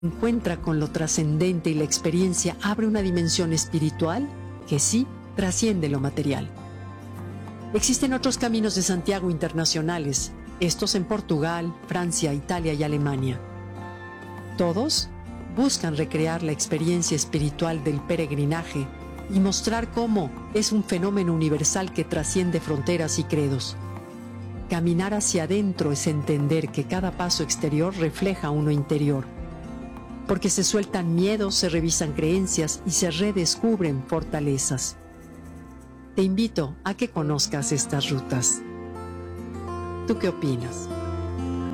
encuentra con lo trascendente y la experiencia abre una dimensión espiritual que sí trasciende lo material. Existen otros caminos de Santiago internacionales, estos en Portugal, Francia, Italia y Alemania. Todos buscan recrear la experiencia espiritual del peregrinaje y mostrar cómo es un fenómeno universal que trasciende fronteras y credos. Caminar hacia adentro es entender que cada paso exterior refleja uno interior, porque se sueltan miedos, se revisan creencias y se redescubren fortalezas. Te invito a que conozcas estas rutas. ¿Tú qué opinas?